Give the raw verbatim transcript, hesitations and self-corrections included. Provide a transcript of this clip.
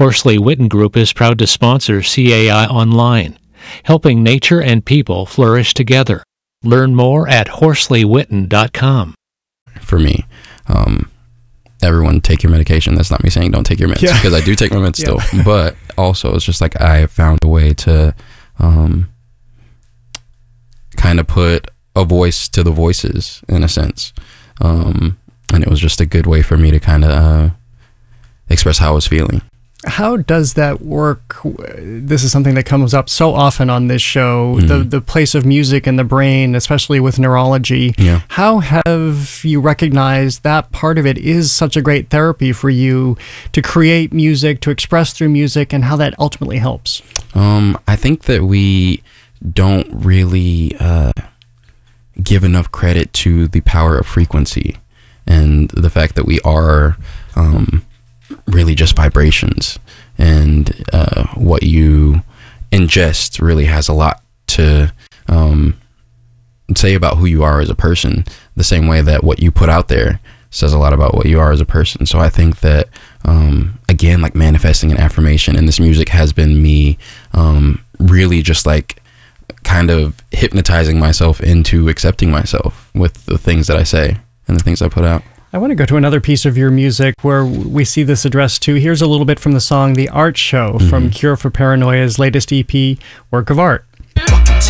Horsley Witten Group is proud to sponsor C A I Online, helping nature and people flourish together. Learn more at horsley witten dot com. For me, um, everyone take your medication. That's not me saying don't take your meds, Yeah. because I do take my meds Yeah. still. But also, it's just like I have found a way to um, kind of put a voice to the voices, in a sense. Um, and it was just a good way for me to kind of uh, express how I was feeling. How does that work? This is something that comes up so often on this show, Mm-hmm. the the place of music in the brain, especially with neurology. Yeah. How have you recognized that part of it is such a great therapy for you to create music, to express through music, and how that ultimately helps? Um, I think that we don't really uh, give enough credit to the power of frequency and the fact that we are um, really just vibrations, and uh, what you ingest really has a lot to um, say about who you are as a person, the same way that what you put out there says a lot about what you are as a person. So I think that, um, again, like manifesting an affirmation in this music has been me um, really just like kind of hypnotizing myself into accepting myself with the things that I say and the things I put out. I want to go to another piece of your music where we see this addressed to. Here's a little bit from the song The Art Show from Mm-hmm. Cure for Paranoia's latest E P, Work of Art.